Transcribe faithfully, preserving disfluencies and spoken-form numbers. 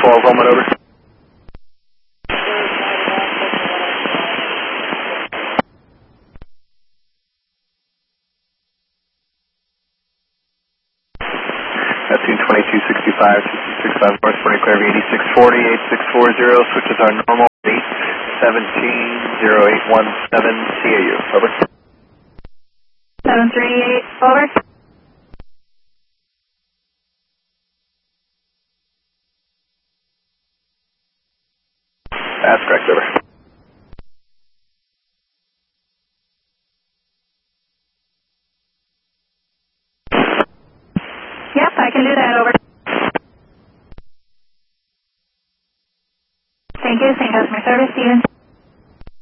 twelve, Homeland, over. Neptune twenty-two sixty-five, two two six five, North Morning Clarity eighty-six forty, eighty-six forty, switches are normal, eight seventeen, zero eight one seven, C A U, over. seven three eight, over. That's correct, over. Yep, I can do that, over. Thank you, same customer service, Steven.